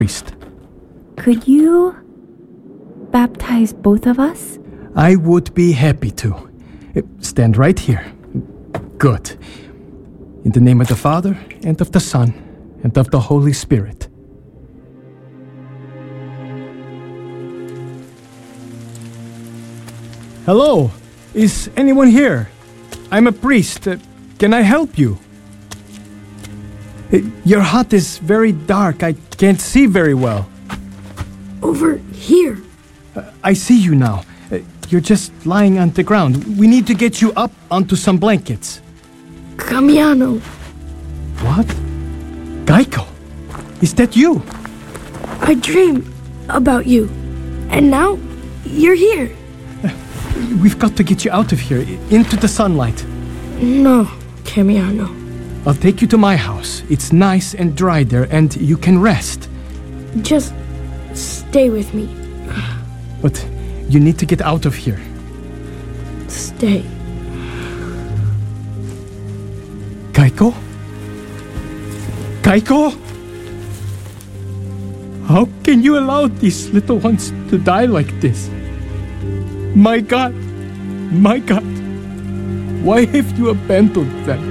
priest. Could you baptize both of us? I would be happy to. Stand right here. Good. In the name of the Father, and of the Son, and of the Holy Spirit. Hello, is anyone here? I'm a priest. Can I help you? Your hut is very dark. I can't see very well. Over here. I see you now. You're just lying on the ground. We need to get you up onto some blankets. Camiano. What? Kaiko? Is that you? I dreamed about you. And now, you're here. We've got to get you out of here, into the sunlight. No, Camiano. I'll take you to my house. It's nice and dry there, and you can rest. Just stay with me. But you need to get out of here. Stay. Kaiko? Kaiko? How can you allow these little ones to die like this? My God! My God! Why have you abandoned them?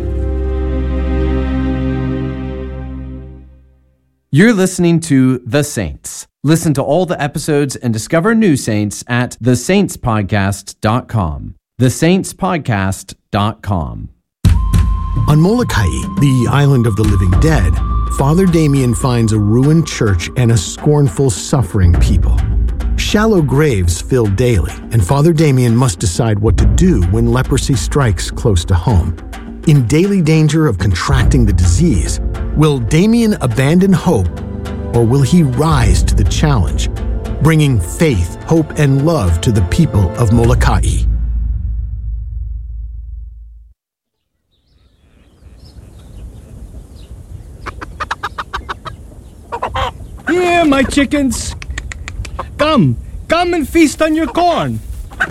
You're listening to The Saints. Listen to all the episodes and discover new saints at thesaintspodcast.com. thesaintspodcast.com. On Molokai, the island of the living dead, Father Damien finds a ruined church and a scornful, suffering people. Shallow graves fill daily, and Father Damien must decide what to do when leprosy strikes close to home. In daily danger of contracting the disease, will Damien abandon hope, or will he rise to the challenge, bringing faith, hope, and love to the people of Molokai? Here, my chickens! Come and feast on your corn!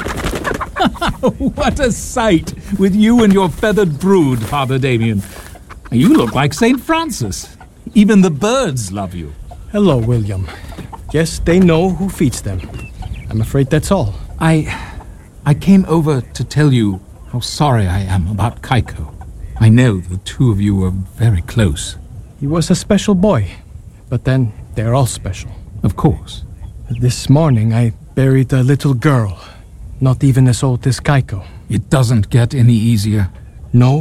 What a sight, with you and your feathered brood, Father Damien. You look like St. Francis. Even the birds love you. Hello, William. Yes, they know who feeds them. I'm afraid that's all. I came over to tell you how sorry I am about Kaiko. I know the two of you were very close. He was a special boy, but then they're all special. Of course. This morning I buried a little girl, not even as old as Kaiko. It doesn't get any easier. No.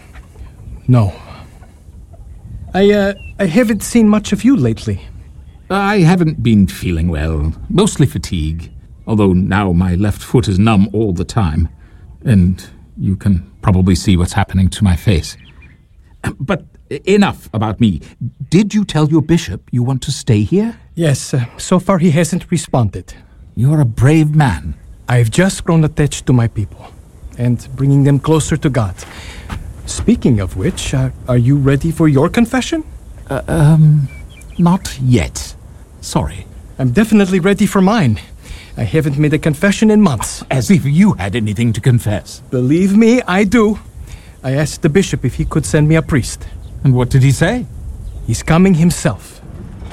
I haven't seen much of you lately. I haven't been feeling well, mostly fatigue, although now my left foot is numb all the time, and you can probably see what's happening to my face. But enough about me. Did you tell your bishop you want to stay here? Yes, so far he hasn't responded. You're a brave man. I've just grown attached to my people, and bringing them closer to God. Speaking of which, are you ready for your confession? Not yet. Sorry. I'm definitely ready for mine. I haven't made a confession in months. As if you had anything to confess. Believe me, I do. I asked the bishop if he could send me a priest. And what did he say? He's coming himself.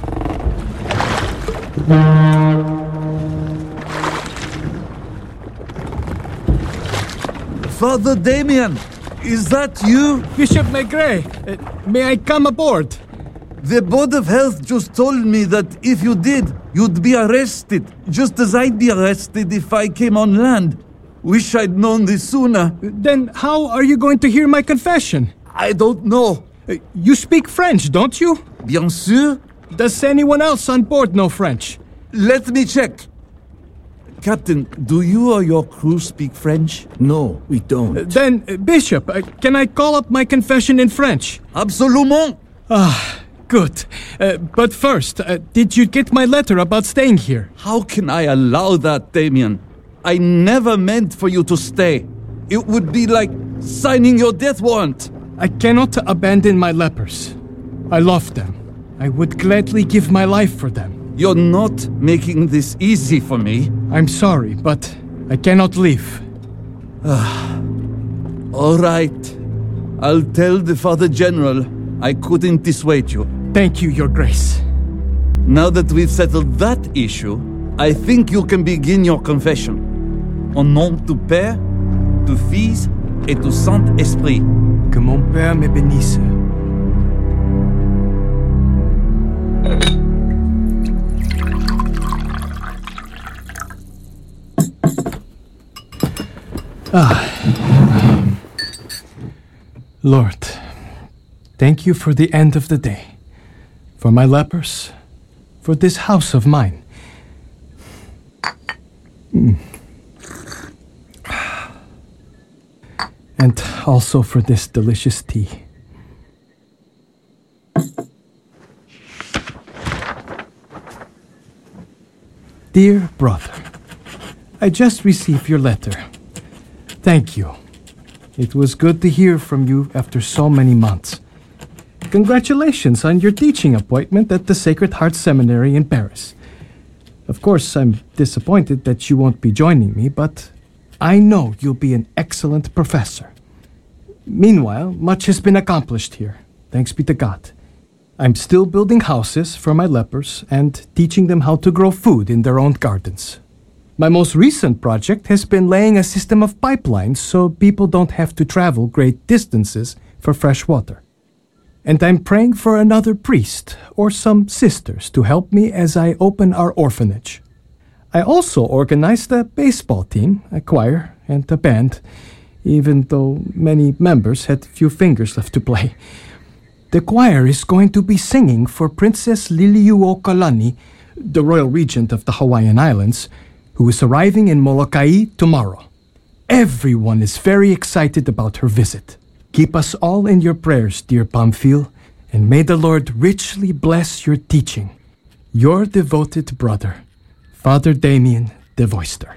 Father Damien, is that you? Bishop Maigret, may I come aboard? The Board of Health just told me that if you did, you'd be arrested, just as I'd be arrested if I came on land. Wish I'd known this sooner. Then how are you going to hear my confession? I don't know. You speak French, don't you? Bien sûr. Does anyone else on board know French? Let me check. Captain, do you or your crew speak French? No, we don't. Then, Bishop, can I call up my confession in French? Absolument. Good. But first, did you get my letter about staying here? How can I allow that, Damien? I never meant for you to stay. It would be like signing your death warrant. I cannot abandon my lepers. I love them. I would gladly give my life for them. You're not making this easy for me. I'm sorry, but I cannot leave. All right. I'll tell the Father General I couldn't dissuade you. Thank you, Your Grace. Now that we've settled that issue, I think you can begin your confession. Au nom du Père, du Fils et du Saint-Esprit. Que mon Père me bénisse. Lord, thank you for the end of the day, for my lepers, for this house of mine. And also for this delicious tea. Dear brother, I just received your letter. Thank you. It was good to hear from you after so many months. Congratulations on your teaching appointment at the Sacred Heart Seminary in Paris. Of course, I'm disappointed that you won't be joining me, but I know you'll be an excellent professor. Meanwhile, much has been accomplished here, thanks be to God. I'm still building houses for my lepers and teaching them how to grow food in their own gardens. My most recent project has been laying a system of pipelines so people don't have to travel great distances for fresh water. And I'm praying for another priest or some sisters to help me as I open our orphanage. I also organized a baseball team, a choir, and a band, even though many members had few fingers left to play. The choir is going to be singing for Princess Liliuokalani, the royal regent of the Hawaiian Islands, who is arriving in Molokai tomorrow. Everyone is very excited about her visit. Keep us all in your prayers, dear Pamphile, and may the Lord richly bless your teaching. Your devoted brother, Father Damien de Voister.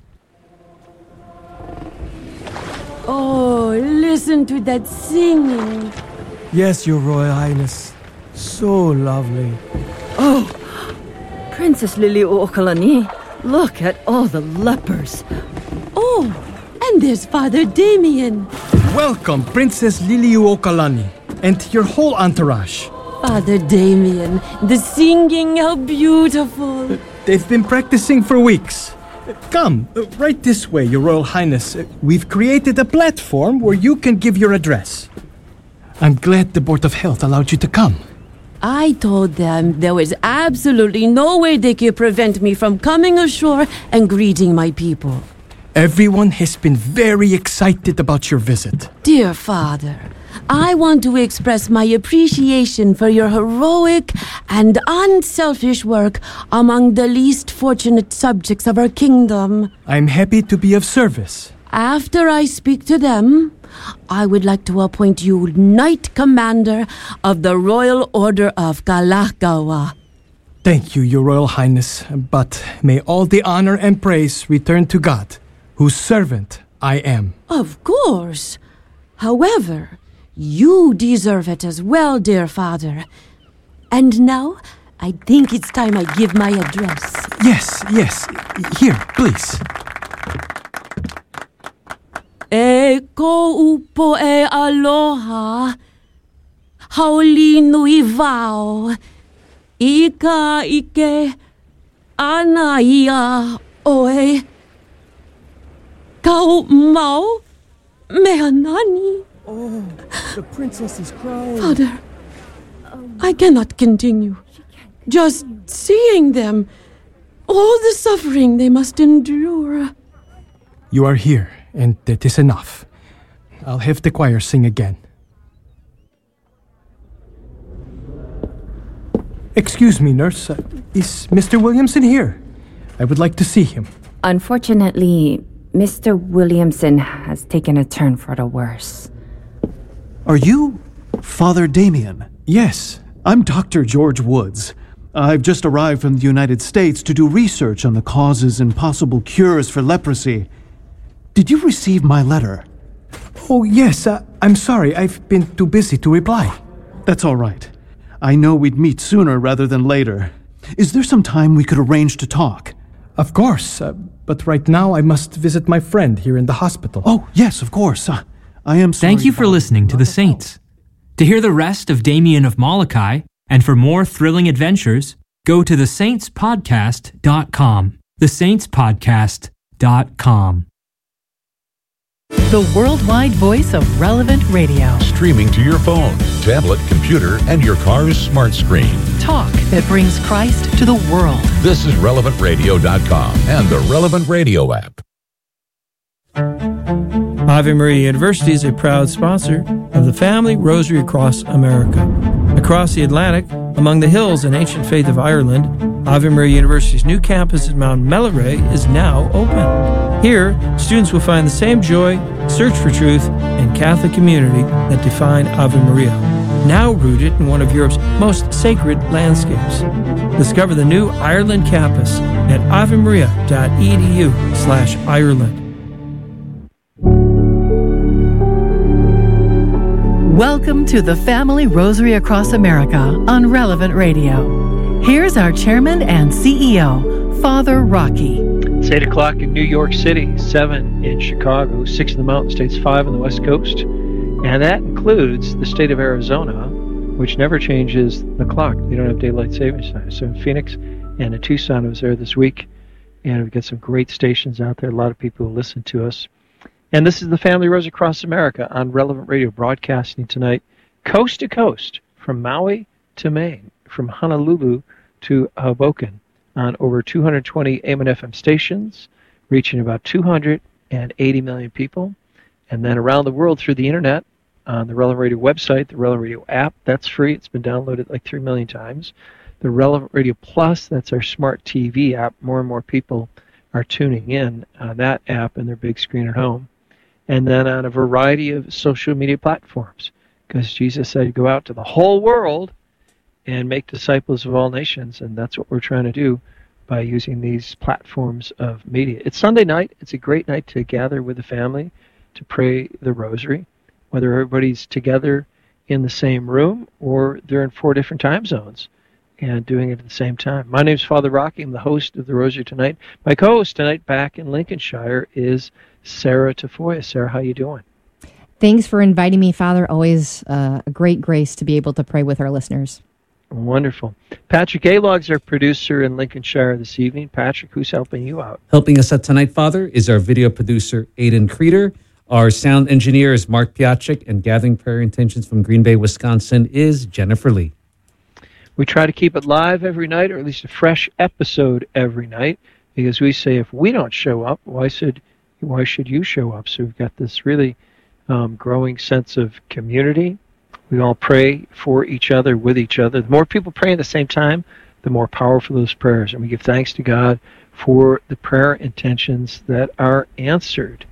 Oh, listen to that singing. Yes, Your Royal Highness. So lovely. Oh, Princess Liliuokalani, look at all the lepers. Oh, and there's Father Damien. Welcome, Princess Liliuokalani, and your whole entourage. Father Damien, the singing, how beautiful. They've been practicing for weeks. Come, right this way, Your Royal Highness. We've created a platform where you can give your address. I'm glad the Board of Health allowed you to come. I told them there was absolutely no way they could prevent me from coming ashore and greeting my people. Everyone has been very excited about your visit. Dear Father, I want to express my appreciation for your heroic and unselfish work among the least fortunate subjects of our kingdom. I'm happy to be of service. After I speak to them, I would like to appoint you Knight Commander of the Royal Order of Kalakaua. Thank you, Your Royal Highness, but may all the honor and praise return to God, whose servant I am. Of course. However, you deserve it as well, dear Father. And now, I think it's time I give my address. Yes. Here, please. E ko upo e aloha, haoli nui vao, ika ike, ana ia oe, kau mau, mea nani. Oh, the princess is crying. Father, I cannot continue. Just seeing them, all the suffering they must endure. You are here, and that is enough. I'll have the choir sing again. Excuse me, nurse. Is Mr. Williamson here? I would like to see him. Unfortunately, Mr. Williamson has taken a turn for the worse. Are you Father Damien? Yes. I'm Dr. George Woods. I've just arrived from the United States to do research on the causes and possible cures for leprosy. Did you receive my letter? Oh, yes. I'm sorry. I've been too busy to reply. That's all right. I know we'd meet sooner rather than later. Is there some time we could arrange to talk? Of course. But right now I must visit my friend here in the hospital. Oh, yes, of course. I am sorry. Thank you for listening to The Saints. To hear the rest of Damien of Molokai, and for more thrilling adventures, Go to thesaintspodcast.com. thesaintspodcast.com. The worldwide voice of Relevant Radio. Streaming to your phone, tablet, computer, and your car's smart screen. Talk that brings Christ to the world. This is RelevantRadio.com and the Relevant Radio app. Ave Maria University is a proud sponsor of the Family Rosary Across America. Across the Atlantic, among the hills and ancient faith of Ireland, Ave Maria University's new campus at Mount Melleray is now open. Here, students will find the same joy, search for truth, and Catholic community that define Ave Maria, now rooted in one of Europe's most sacred landscapes. Discover the new Ireland campus at avemaria.edu/Ireland. Welcome to the Family Rosary Across America on Relevant Radio. Here's our chairman and CEO, Father Rocky. It's 8 o'clock in New York City, 7 in Chicago, 6 in the Mountain States, 5 on the West Coast. And that includes the state of Arizona, which never changes the clock. They don't have daylight savings time. So in Phoenix and in Tucson, I was there this week. And we've got some great stations out there. A lot of people who listen to us. And this is the Family Rosary Across America on Relevant Radio, broadcasting tonight coast to coast, from Maui to Maine, from Honolulu to Hoboken, on over 220 AM and FM stations, reaching about 280 million people. And then around the world through the internet, on the Relevant Radio website, the Relevant Radio app, that's free. It's been downloaded like 3 million times. The Relevant Radio Plus, that's our smart TV app. More and more people are tuning in on that app in their big screen at home. And then on a variety of social media platforms, because Jesus said, go out to the whole world and make disciples of all nations, and that's what we're trying to do by using these platforms of media. It's Sunday night. It's a great night to gather with the family to pray the rosary, whether everybody's together in the same room or they're in 4 different time zones and doing it at the same time. My name's Father Rocky. I'm the host of the Rosary Tonight. My co-host tonight back in Lincolnshire is Sarah Tafoya. Sarah, how you doing? Thanks for inviting me, Father. Always a great grace to be able to pray with our listeners. Wonderful. Patrick Alog's our producer in Lincolnshire this evening. Patrick, who's helping you out? Helping us out tonight, Father, is our video producer, Aidan Creeder. Our sound engineer is Mark Piachik, and gathering prayer intentions from Green Bay, Wisconsin is Jennifer Lee. We try to keep it live every night, or at least a fresh episode every night, because we say if we don't show up, why should you show up? So we've got this really growing sense of community. We all pray for each other, with each other. The more people pray at the same time, the more powerful those prayers. And we give thanks to God for the prayer intentions that are answered.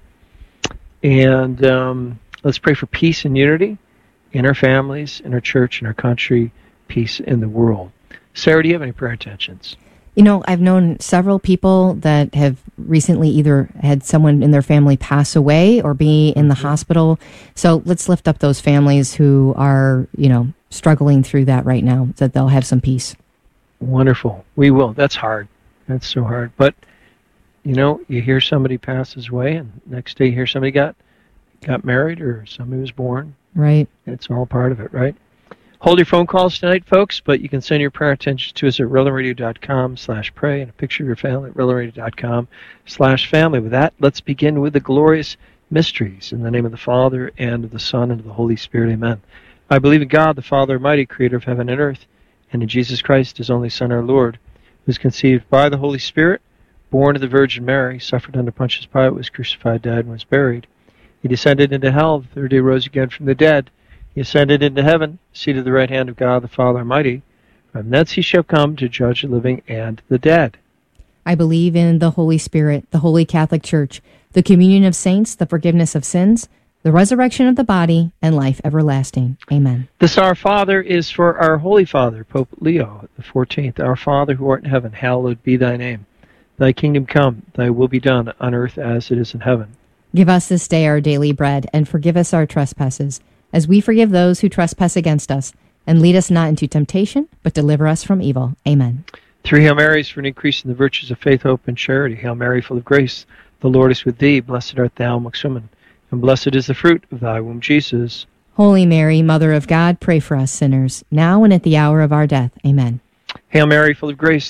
And let's pray for peace and unity in our families, in our church, in our country, peace in the world. Sarah, do you have any prayer intentions? You know, I've known several people that have recently either had someone in their family pass away or be in the hospital. So let's lift up those families who are, struggling through that right now, so that they'll have some peace. Wonderful. We will. That's hard. That's so hard. But, you hear somebody passes away, and next day you hear somebody got married or somebody was born. Right. It's all part of it, right? Hold your phone calls tonight, folks, but you can send your prayer intentions to us at RelevantRadio.com/pray and a picture of your family at RelevantRadio.com/family. With that, let's begin with the glorious mysteries. In the name of the Father, and of the Son, and of the Holy Spirit, amen. I believe in God, the Father Almighty, creator of heaven and earth, and in Jesus Christ, his only Son, our Lord, who was conceived by the Holy Spirit, born of the Virgin Mary, suffered under Pontius Pilate, was crucified, died, and was buried. He descended into hell, the third day rose again from the dead. He ascended into heaven, seated at the right hand of God, the Father Almighty. From thence he shall come to judge the living and the dead. I believe in the Holy Spirit, the Holy Catholic Church, the communion of saints, the forgiveness of sins, the resurrection of the body, and life everlasting. Amen. This Our Father is for our Holy Father, Pope Leo XIV. Our Father, who art in heaven, hallowed be thy name. Thy kingdom come, thy will be done, on earth as it is in heaven. Give us this day our daily bread, and forgive us our trespasses, as we forgive those who trespass against us. And lead us not into temptation, but deliver us from evil. Amen. 3 Hail Marys for an increase in the virtues of faith, hope, and charity. Hail Mary, full of grace, the Lord is with thee. Blessed art thou amongst women, and blessed is the fruit of thy womb, Jesus. Holy Mary, Mother of God, pray for us sinners, now and at the hour of our death. Amen. Hail Mary, full of grace,